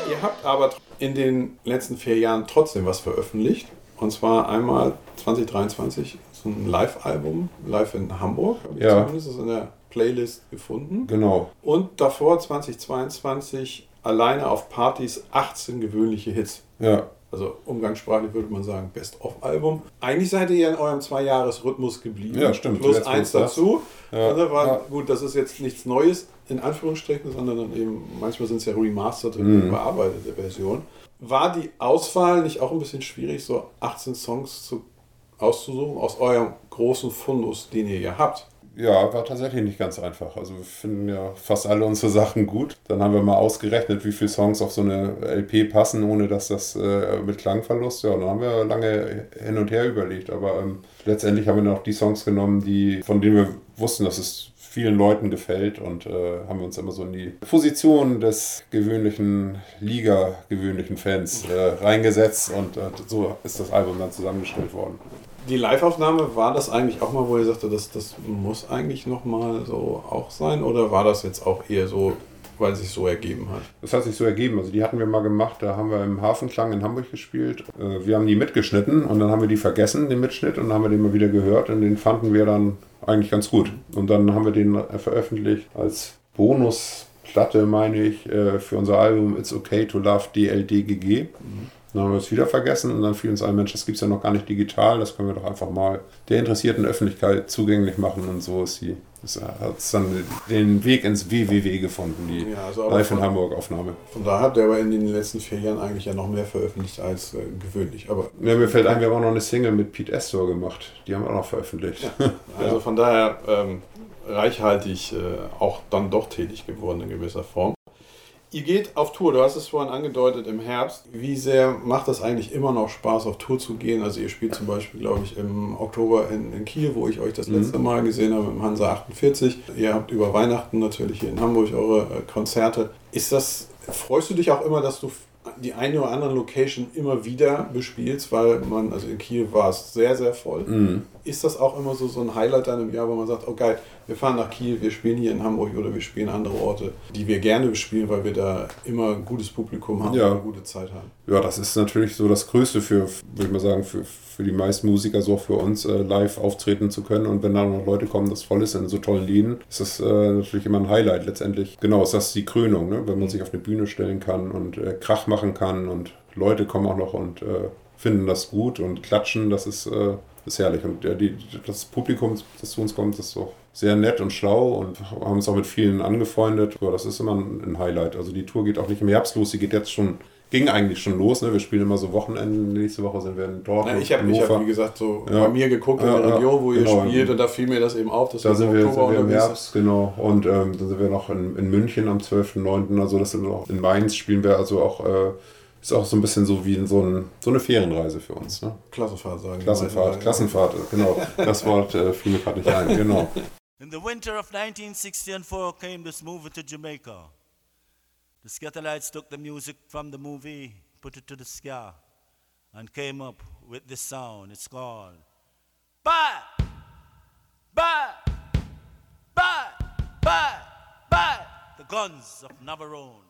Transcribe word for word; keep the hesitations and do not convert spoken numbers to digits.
Ihr habt aber in den letzten vier Jahren trotzdem was veröffentlicht. Und zwar einmal zwanzig dreiundzwanzig so ein Live-Album, live in Hamburg, habe ich Ja. zumindest in der Playlist gefunden. Genau. Und davor zwanzig zweiundzwanzig alleine auf Partys achtzehn gewöhnliche Hits. Ja. Also umgangssprachlich würde man sagen Best-of-Album. Eigentlich seid ihr ja in eurem Zwei-Jahres-Rhythmus geblieben. Ja, stimmt. Plus Jetzt eins wird's dazu. Ja. Also war, Ja. Gut, das ist jetzt nichts Neues, in Anführungsstrichen, sondern dann eben, manchmal sind es ja remasterte, mhm. überarbeitete Versionen. War die Auswahl nicht auch ein bisschen schwierig, so achtzehn Songs zu, auszusuchen aus eurem großen Fundus, den ihr ja habt? Ja, war tatsächlich nicht ganz einfach. Also wir finden ja fast alle unsere Sachen gut. Dann haben wir mal ausgerechnet, wie viele Songs auf so eine L P passen, ohne dass das äh, mit Klangverlust. Ja, und dann haben wir lange hin und her überlegt. Aber ähm, letztendlich haben wir noch die Songs genommen, die, von denen wir wussten, dass es vielen Leuten gefällt, und äh, haben wir uns immer so in die Position des gewöhnlichen Liga, gewöhnlichen Fans äh, reingesetzt, und äh, so ist das Album dann zusammengestellt worden. Die Live-Aufnahme, war das eigentlich auch mal, wo ihr sagte, das, das muss eigentlich nochmal so auch sein? Oder war das jetzt auch eher so, weil es sich so ergeben hat? Das hat sich so ergeben. Also die hatten wir mal gemacht, da haben wir im Hafenklang in Hamburg gespielt. Wir haben die mitgeschnitten und dann haben wir die vergessen, den Mitschnitt, und dann haben wir den mal wieder gehört, und den fanden wir dann eigentlich ganz gut. Und dann haben wir den veröffentlicht als Bonusplatte, meine ich, für unser Album It's Okay to Love D L D G G. Mhm. Dann haben wir es wieder vergessen, und dann fiel uns ein, Mensch, das gibt es ja noch gar nicht digital, das können wir doch einfach mal der interessierten Öffentlichkeit zugänglich machen, und so ist die, das hat es dann den Weg ins W W W gefunden, die ja, also Live von, in Hamburg Aufnahme. Von daher habt ihr aber in den letzten vier Jahren eigentlich ja noch mehr veröffentlicht als äh, gewöhnlich. Aber ja, mir fällt ein, wir haben auch noch eine Single mit Pete Astor gemacht, die haben wir auch noch veröffentlicht. Ja, also ja. Von daher ähm, reichhaltig äh, auch dann doch tätig geworden in gewisser Form. Ihr geht auf Tour, du hast es vorhin angedeutet, im Herbst. Wie sehr macht das eigentlich immer noch Spaß, auf Tour zu gehen? Also ihr spielt zum Beispiel, glaube ich, im Oktober in, in Kiel, wo ich euch das letzte mhm. Mal gesehen habe, im Hansa achtundvierzig. Ihr habt über Weihnachten natürlich hier in Hamburg eure äh, Konzerte. Ist das, freust du dich auch immer, dass du die eine oder andere Location immer wieder bespielst, weil man, also in Kiel war es sehr, sehr voll. Mhm. Ist das auch immer so, so ein Highlight dann im Jahr, wo man sagt, oh geil, wir fahren nach Kiel, wir spielen hier in Hamburg oder wir spielen andere Orte, die wir gerne bespielen, weil wir da immer ein gutes Publikum haben, ja. und eine gute Zeit haben? Ja, das ist natürlich so das Größte für, würde ich mal sagen, für, für die meisten Musiker, so auch für uns, äh, live auftreten zu können. Und wenn da noch Leute kommen, das voll ist in so tollen Läden, ist das äh, natürlich immer ein Highlight. Letztendlich, genau, ist das die Krönung, ne? Wenn man sich auf eine Bühne stellen kann und äh, Krach machen kann, und Leute kommen auch noch und äh, finden das gut und klatschen, das ist, äh, ist herrlich. Und äh, die, das Publikum, das zu uns kommt, ist auch sehr nett und schlau, und haben uns auch mit vielen angefreundet. Ja, das ist immer ein, ein Highlight. Also die Tour geht auch nicht im Herbst los, die geht jetzt schon, ging eigentlich schon los. Ne? Wir spielen immer so Wochenenden. Nächste Woche sind wir in Dortmund. Ja, ich habe, hab, wie gesagt, so ja. bei mir geguckt in ja, der Region, wo genau. ihr spielt, und da fiel mir das eben auf. Dass da sind wir, sind wir im Herbst, ist. genau. Und ähm, dann sind wir noch in, in München am zwölften neunten Also das sind noch in Mainz spielen wir, also auch äh, ist auch so ein bisschen so wie in so, ein, so eine Ferienreise für uns. Ne? Klassenfahrt sagen Klassenfahrt, wir. Klassenfahrt, genau. Das Wort äh, fiel mir gerade nicht ein, genau. In the winter of nineteen sixty-four came this movie to Jamaica. The Skatalites took the music from the movie, put it to the ska, and came up with this sound. It's called Bye! Bye! Bye! Bye! Bye! The Guns of Navarone.